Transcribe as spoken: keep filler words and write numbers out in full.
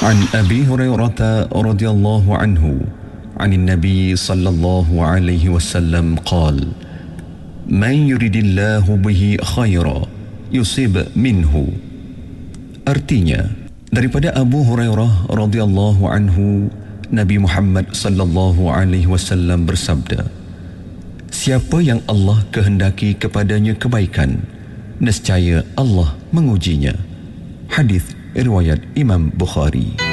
عن أبي هريرة رضي الله عنه عن النبي صلى الله عليه وسلم قال: من يريد الله به خيرا يصيب منه. Artinya, daripada Abu Hurairah radhiyallahu anhu, Nabi Muhammad sallallahu alaihi wasallam bersabda, siapa yang Allah kehendaki kepadanya kebaikan, nescaya Allah mengujinya. Hadis riwayat Imam Bukhari.